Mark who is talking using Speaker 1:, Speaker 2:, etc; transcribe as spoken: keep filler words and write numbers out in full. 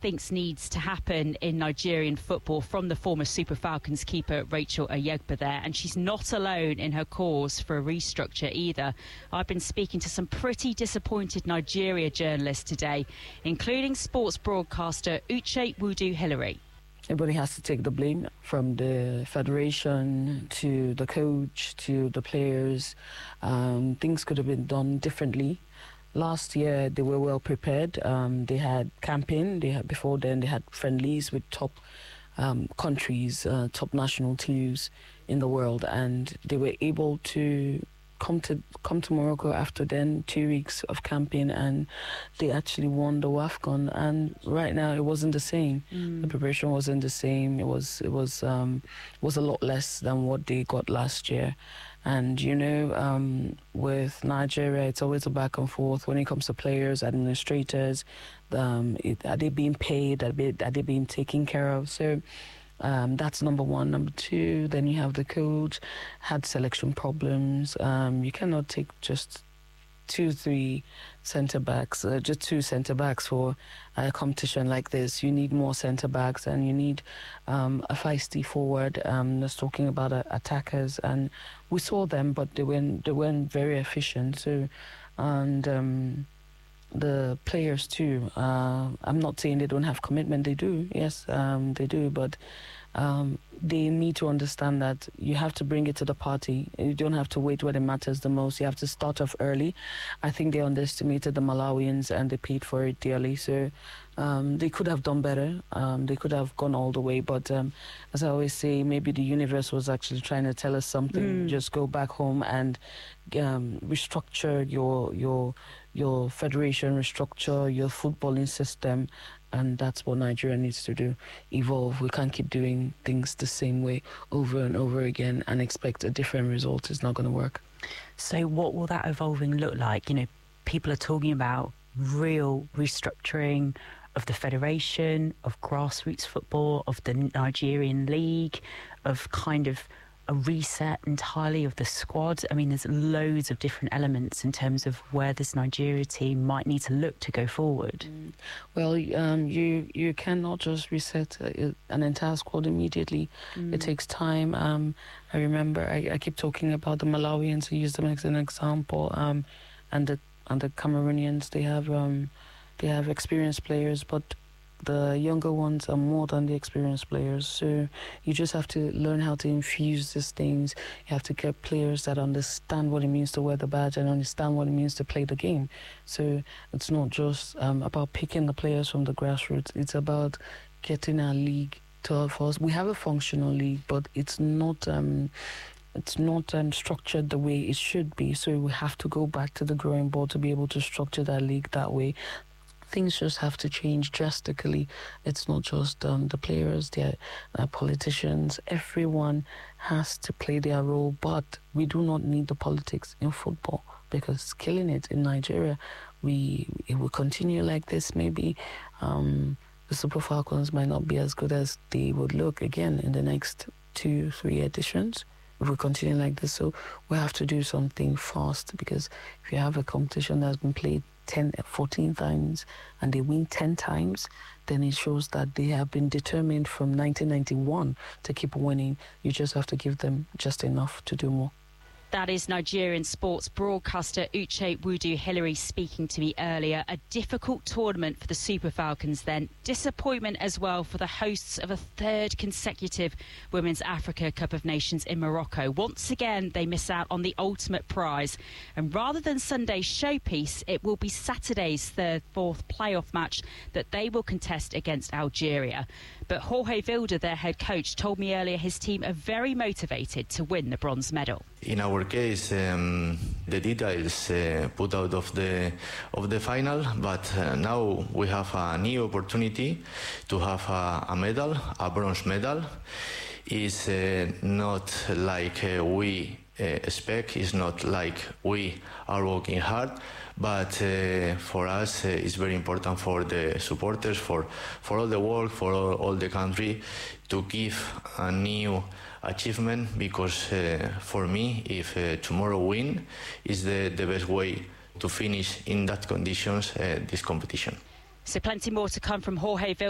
Speaker 1: thinks needs to happen in Nigerian football from the former Super Falcons keeper Rachel Oyegba there, and she's not alone in her cause for a restructure either. I've been speaking to some pretty disappointed Nigeria journalists today, including sports broadcaster Uche Wudu-Hillary.
Speaker 2: Everybody has to take the blame, from the federation to the coach to the players. Um, things could have been done differently. Last year they were well prepared. Um, they had campaign. They had before then they had friendlies with top um, countries, uh, top national teams in the world, and they were able to come to come to Morocco after then two weeks of campaign, and they actually won the WAFCON. And right now it wasn't the same. Mm. The preparation wasn't the same. It was it was um, was a lot less than what they got last year. And you know, um, with Nigeria, it's always a back and forth when it comes to players, administrators. Um, it, are they being paid? Are they, are they being taken care of? So. Um, that's number one. Number two, then you have the coach, had selection problems. Um, you cannot take just two, three centre-backs, uh, just two centre-backs for a competition like this. You need more centre-backs, and you need um, a feisty forward. Um, just talking about uh, attackers, and we saw them, but they weren't, they weren't very efficient. So, and... Um, the players too. Uh, I'm not saying they don't have commitment. They do, yes, um, they do. But um, they need to understand that you have to bring it to the party. You don't have to wait when it matters the most. You have to start off early. I think they underestimated the Malawians and they paid for it dearly. So um, they could have done better. Um, they could have gone all the way. But um, as I always say, maybe the universe was actually trying to tell us something. Mm. Just go back home and um, restructure your your. your federation, restructure your footballing system, and that's what Nigeria needs to do. Evolve. We can't keep doing things the same way over and over again and expect a different result. It's not going to work.
Speaker 3: So what will that evolving look like? You know, people are talking about real restructuring of the federation, of grassroots football, of the Nigerian league, of kind of a reset entirely of the squad. I mean, there's loads of different elements in terms of where this Nigeria team might need to look to go forward.
Speaker 2: Mm. Well, um, you you cannot just reset uh, an entire squad immediately. Mm. It takes time. Um, I remember I, I keep talking about the Malawians. I use them as an example. Um, and the and the Cameroonians. They have um, they have experienced players, but the younger ones are more than the experienced players. So you just have to learn how to infuse these things. You have to get players that understand what it means to wear the badge and understand what it means to play the game. So it's not just um, about picking the players from the grassroots. It's about getting our league to our force. We have a functional league, but it's not... Um, It's not um, structured the way it should be. So we have to go back to the drawing board to be able to structure that league that way. Things just have to change drastically. It's not just um, the players, the uh, politicians. Everyone has to play their role, but we do not need the politics in football because it's killing it in Nigeria. We it will continue like this. Maybe um, the Super Falcons might not be as good as they would look again in the next two, three editions. If we continue like this, so we have to do something fast, because if you have a competition that's been played ten, fourteen times and they win ten times, then it shows that they have been determined from nineteen ninety-one to keep winning. You just have to give them just enough to do more.
Speaker 1: That is Nigerian sports broadcaster Uche Wudu-Hillary speaking to me earlier. A difficult tournament for the Super Falcons then. Disappointment as well for the hosts of a third consecutive Women's Africa Cup of Nations in Morocco. Once again, they miss out on the ultimate prize. And rather than Sunday's showpiece, it will be Saturday's third, fourth playoff match that they will contest against Algeria. But Jorge Vilda, their head coach, told me earlier his team are very motivated to win the bronze medal.
Speaker 4: In our case, um, the details uh, put out of the of the final, but uh, now we have a new opportunity to have a, a medal, a bronze medal. It's uh, not like uh, we uh, expect. It's not like we are working hard. But uh, for us, uh, it's very important for the supporters, for, for all the world, for all, all the country, to give a new achievement, because uh, for me, if uh, tomorrow win, is the, the best way to finish in that conditions uh, this competition.
Speaker 1: So plenty more to come from Jorge Vilda.